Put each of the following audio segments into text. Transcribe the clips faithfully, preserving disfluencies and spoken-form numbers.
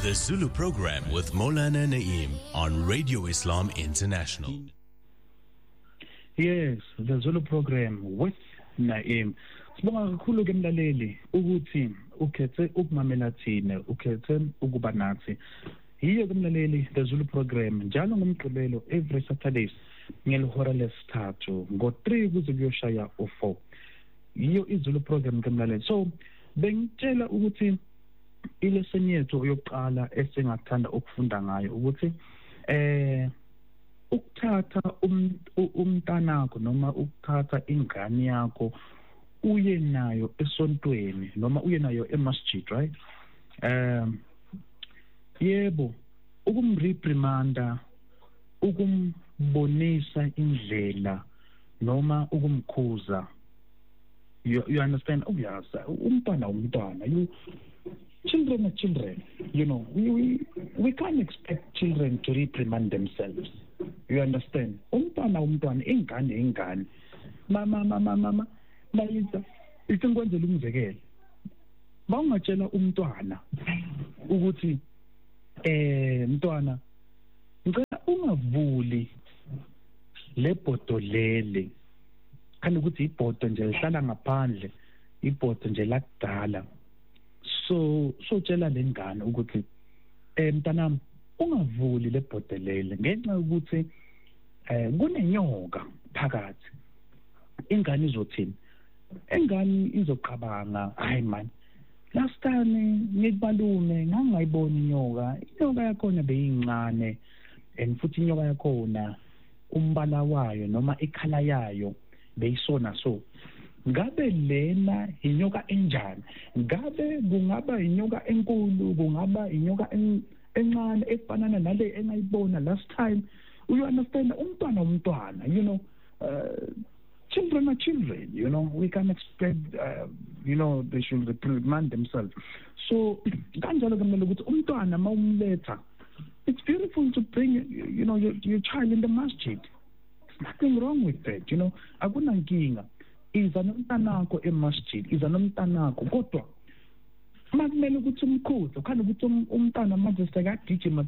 The Zulu program with Maulana Naeem on Radio Islam International. Yes, the Zulu program with Naeem. Sibonga kakhulu ke mlaleli ukuthi ukhethe ukumamela thina, ukhethe ukuba nathi. Yiyo ke mlaleli the Zulu program njalo ngomgqibelo every Saturdays ngelihora lesithathu ngo three kuze kuyoshaya u four. Yiyo iZulu program ke mlaleli. So bengitshela ukuthi ilesson yethu yokuqala esingathanda ukufunda ngayo ukuthi eh ukuthatha umntanakho noma ukuthatha ingane yakho uye nayo esontweni noma uye nayo emasjid, right? Um yebo ukumreprimanda, ukumbonisa indlela noma ukumkhuza. You, you understand? Oh yes, umntwana umntwana. You children are children. You know, we, we we can't expect children to reprimand themselves. You understand? Umntwana umntwana, ingane ingane. Mama mama mama mayitha isinkwenzela umzekelo. Bawungatshela umntwana ukuthi eh mntwana ngicela ungavuli lebhodo lele. Kanti ukuthi ibhodo nje lihlala ngaphandle, ibhodo nje lakudala. So so tshela lengane ukuthi eh mntanami ungavuli lebhodo lele ngenxa ukuthi eh kunenyoka phakathi. Ingane izothini? Ingane izoqabanga, hayi man, last time ngikubalume ngangayibona inyoka. Inyoka yakhona beyincane and futhi inyoka yakhona umbala wayo noma ikhala yayo beyisona. So ngabe lena inyoka enjani? Ngabe kungaba inyoka enkulu, kungaba inyoka encane efanana nale engayibona last time? You understand? Umntwana umntwana, you know, uh, children are children, you know, we can expect uh, you know, they should reprimand themselves. So kanjalo kumele ukuthi umntwana mawumletha, it's beautiful to bring you know your, your child in the masjid. There's nothing wrong with that, you know. Akunankinga. Iza nomntanakho emasjid, iza nomntanakho kodwa makumele ukuthi umkhuze, khona ukuthi umntana manje sekagijima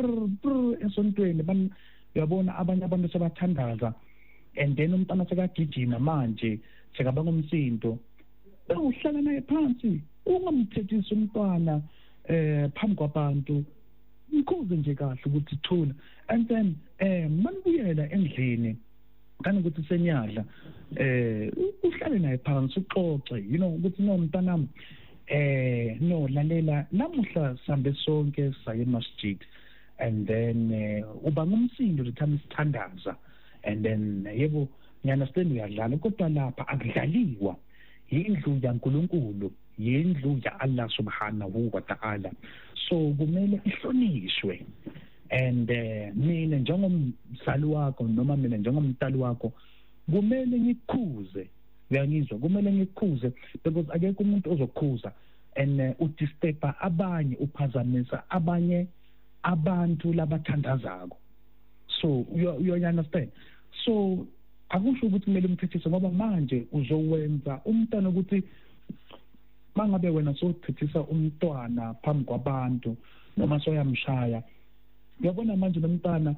esontweni, uyabona abanye abantu sebathandaza and then umntana sekagijima manje sekaba ngomsindo. Uhlala naye phansi, ungamthethisa umntwana eh phambi kwabantu, mkhuze nje kahle ukuthi thula, and then eh manibuyela endlini kana ukuthi senyadla eh uhlale naye phansi uxoxe, you know, ukuthi no mntanami eh no lalela namuhla sambe sonke saye emasjid, and then uba ngumsindo lithami sithandaza, and then yebo ngiyaunderstand uyadlala kodwa lapha akudlaliwa, yindlu yaNkulunkulu, yindlu ya Allah subhanahu wa ta'ala. So kumele ihlonishwe. And uh, mina njengomzali wakho noma mina njengomntali wakho kumele ngikhuze, uyangizwa, kumele ngikhuze because akekho umuntu ozokhuza and uh, udisturba abanye, uphazamisa abanye abantu labathandazako. So you, you understand? So akusho ukuthi kumele umthethise ngoba manje uzowenza umntana ukuthi mangabe wena sothethisa umntwana phambi kwabantu noma soyamshaya. Uyabona manje nomntana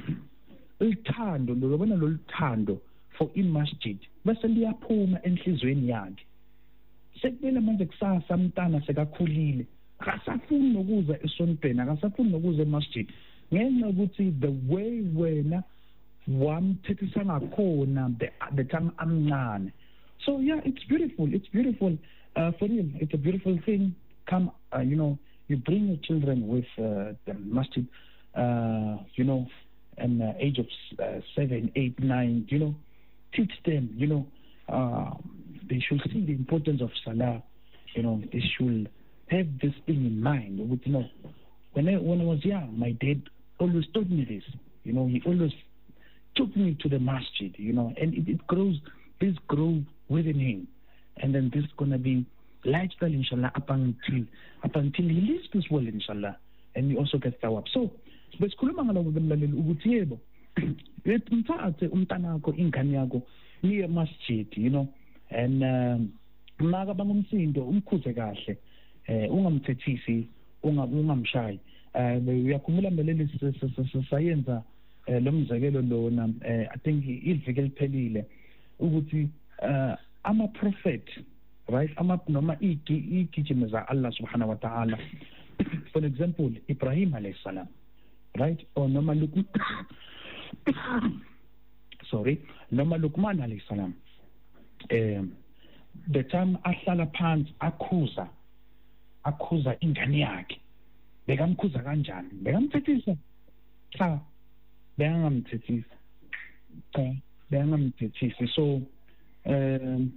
uthando, uyabona lo luthando for imasjid bese liyaphuma enhlizweni yakhe. Sekumele manje kusasa umntana sekakhulile akasafuni nokuza esontweni, akasafuni nokuza emasjid ngenxa ukuthi the way wena wamthethisa ngakhona the time amncane. So yeah, it's beautiful, it's beautiful uh, for real, it's a beautiful thing. Come uh, you know, you bring your children with uh, the masjid uh you know, and uh, age of uh, seven, eight, nine, you know, teach them, you know, uh, they should see the importance of salah, you know, they should have this thing in mind. You know, when I, when I was young, my dad always taught me this, you know, he always took me to the masjid, you know, and it, it grows, this grows within him, and then this is going to be lifestyle, inshallah, up until, up until he leaves this world, inshallah, and he also gets thawab. So, besikhuluma ngaloko kumlaleli ukuthi yebo mthathe umntanakho ingane yakho niye masjid, you know, and um, maka bangumsindo umkhuze kahle, eh ungamthethisi ungamshayi eh uyakhumula mbeleli sayenza lo mzekelo lona I think iviki eliphelile ukuthi ama prophet right ama noma igijime za Allah subhanahu wa ta'ala for example Ibrahim alayhi salam right or noma Luqman sorry noma Luqman alayhi salam eh the time ahlala phansi akhuza akhuza ingane yakhe bekamkhuza kanjani bekamthethisa cha beyangamthethisa cha beyangamthethisi so um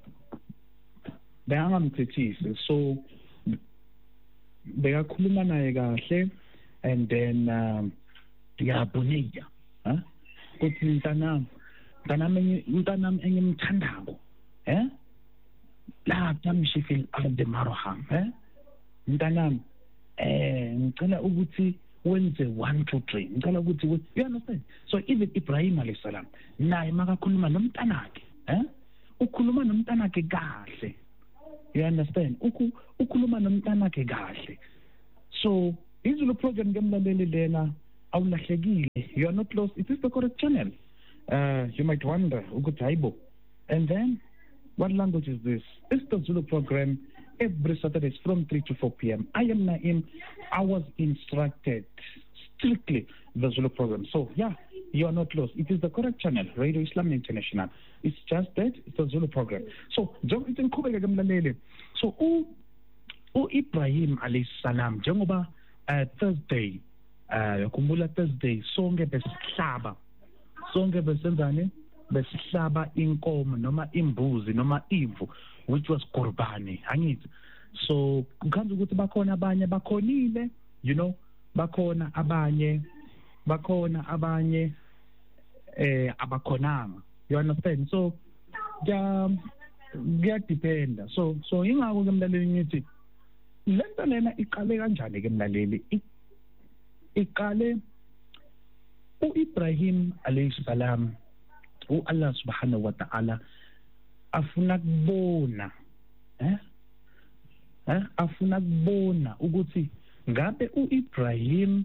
beyangamthethisi so bekakhuluma naye kahle and then um yabunika ha kuthi mntanami mntanami mntanami engimthandako eh la tamshi fil ard marha eh mntanami eh ngicela ukuthi wenze one two three ngicela ukuthi you understand so even Ibrahim alayhi salam naye makakhuluma nomntanakhe eh ukhuluma nomntanakhe kahle you understand ukhu ukhuluma nomntanakhe kahle so izulu program ngemlaleli lena awulahlekile you are not lost it is the correct channel uh you might wonder ukuthi hayibo and then what language is this? It's the Zulu program every Saturdays from three to four p.m. I am Naim. I was instructed strictly the Zulu program. So yeah, you are not lost. It is the correct channel, Radio Islam International. It's just that it's the Zulu program. So so u u Ibrahim alayhi salam njengoba uh, Thursday uh kumbula Thursday sonke besihlaba sonke besenzani besihlaba inkomo noma imbuzi noma imvu which was qurbani angithi so kukhanya ukuthi bakhona abanye bakhonile you know bakhona abanye bakhona abanye eh abakhonanga you understand so ya ya dependa so so ingakho ke mlaleli ngithi lento lena iqale kanjani ke mlaleli iqale uIbrahim alayhi salam u Allah subhanahu wa ta'ala afuna kubona eh eh afuna kubona ukuthi ngabe uIbrahim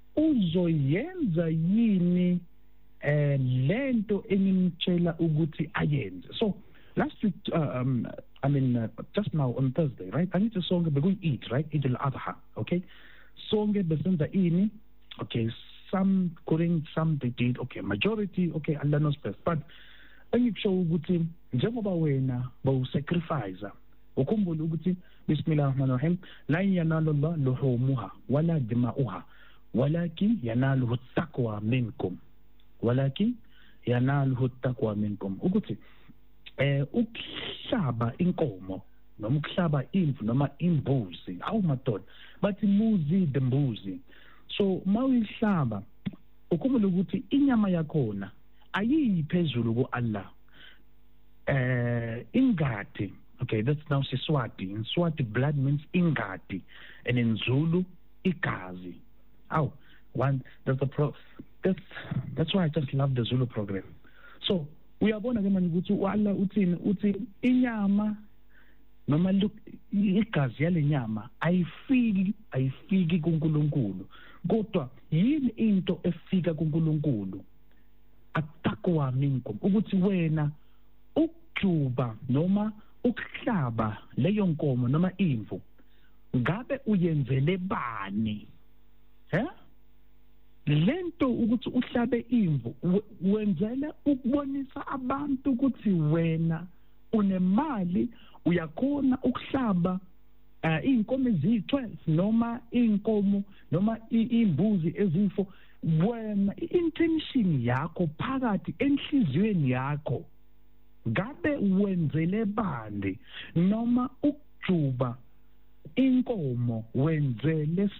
uzoyenza yini eh lento engimtshela ukuthi ayenze so last week uh, um I mean uh, just now on Thursday right I need to songe begun eat right Eid al-Adha okay songe besenza ini okay some couldn't some they did okay majority okay Allah knows best but engikusho ukuthi njengoba wena bawu sacrifice ukhumbule ukuthi bismillahirrahmanirrahim la yanalu Allah luhumuha wala dima'uha walakin yanaluhu taqwa minkum walakin yanaluhu taqwa minkum ukuthi eh ukuhlaba inkomo noma ukuhlaba imvu noma imbuzi awumadoda bathi muzi dembuzi so mawihlaba ukhumbule ukuthi inyama yakhona ayiphezulu ku Allah eh ingadi okay that's now Siswati in Swati blood means ingadi and in Zulu igazi oh one that's the pro that's that's why I just love the Zulu program so uyabona ke manje ukuthi uAllah uthini uthi inyama noma igazi yalenyama ayifiki ayifiki kuNkulunkulu kodwa yini into efika kuNkulunkulu ataqwa minkum ukuthi wena ukujuba noma ukuhlaba leyo nkomo noma imvu ngabe uyenzele bani he lento ukuthi uhlabe imvu wenzele ukubonisa abantu ukuthi wena unemali uyakhona ukuhlaba uh, inkomo eziyi-twelve noma inkomo noma imbuzi ezifo wena intention yakho phakathi enhliziyweni yakho ngabe wenzele bande noma ukujuba inkomo wenzele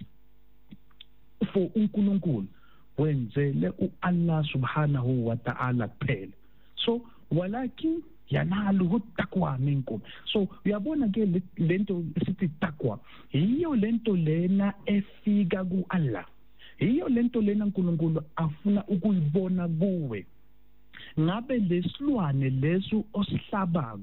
for uNkulunkulu wenzele uAllah subhanahu wa ta'ala kuphela so walakin yanalu taqwa minkum so uyabona ke lento sithi taqwa hiyo lento lena efika kuAllah hiyo lento lena uNkulunkulu afuna ukuyibona kuwe ngabe lesilwane leso osihlabako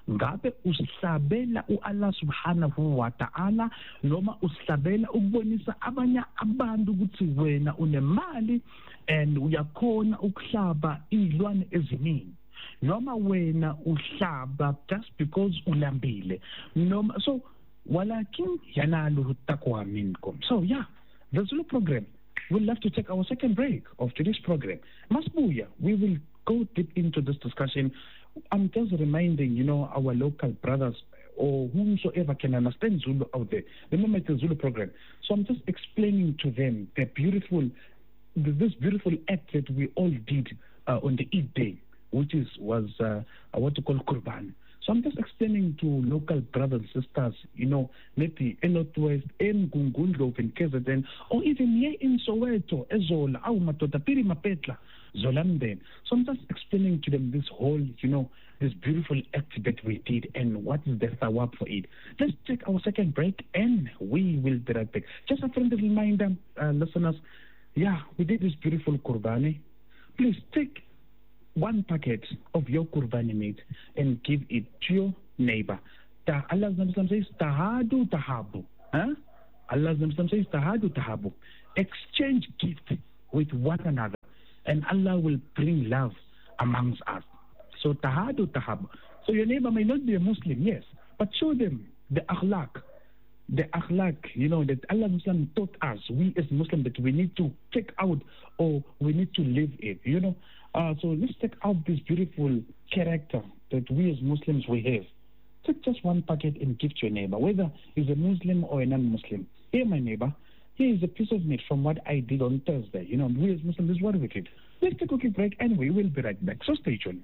ngabe usihlabela uAllah subhanahu wa ta'ala noma usihlabela ukubonisa abanye abantu ukuthi wena unemali and uyakhona ukuhlaba izilwane eziningi, noma wena uhlaba just because ulambile, noma so walakin yanalu taqwa minkum. So yeah, the Zulu program. We'll have to take our second break of today's program. Masbuya, we will go deep into this discussion. I'm just reminding, you know, our local brothers or whomsoever can understand Zulu out there. Remember the Zulu program. So I'm just explaining to them the beautiful, this beautiful act that we all did uh, on the Eid day, which is was uh, what to call Qurban. So I'm just explaining to local brothers and sisters, you know, maybe in Northwest, in Gungundlo, in K Z N, or even here in Soweto, Ezola, Aumatoda, Pirimapetla, Zolamden. So I'm just explaining to them this whole, you know, this beautiful act that we did and what is the thawab for it. Let's take our second break and we will be right back. Just a friendly reminder, uh, listeners, yeah, we did this beautiful Qurbani. Please take one packet of your Qurbani meat and give it to your neighbor. Ta Allah's name says tahadu tahabu. Huh? Allah's name says tahadu tahabu. Exchange gift with one another, and Allah will bring love amongst us. So tahadu tahabu. So your neighbor may not be a Muslim, yes, but show them the akhlaq, the akhlaq, you know, that Allah Muslim taught us, we as Muslims, that we need to take out or we need to live it, you know. Uh, so let's take out this beautiful character that we as Muslims we have. Take just one packet and give to your neighbor, whether he's a Muslim or a non-Muslim. Here, my neighbor, here is a piece of meat from what I did on Thursday. You know, we as Muslims, this is what we did. Let's take a quick break anyway, we'll be right back. So stay tuned.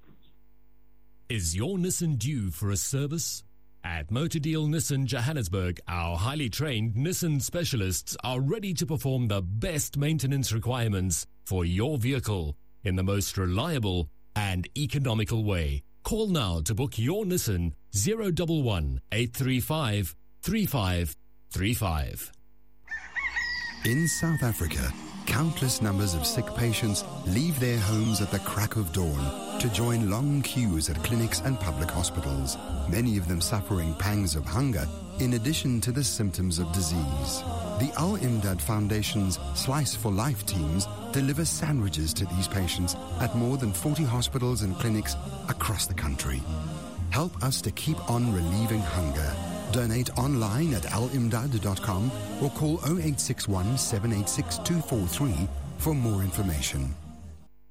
Is your Nissan due for a service? At Motor Deal Nissan Johannesburg, our highly trained Nissan specialists are ready to perform the best maintenance requirements for your vehicle in the most reliable and economical way. Call now to book your Nissan zero one one, eight three five, three five three five. In South Africa, countless numbers of sick patients leave their homes at the crack of dawn to join long queues at clinics and public hospitals, many of them suffering pangs of hunger in addition to the symptoms of disease. The Al-Imdad Foundation's Slice for Life teams deliver sandwiches to these patients at more than forty hospitals and clinics across the country. Help us to keep on relieving hunger. Donate online at al imdad dot com or call oh eight six one, seven eight six, two four three for more information.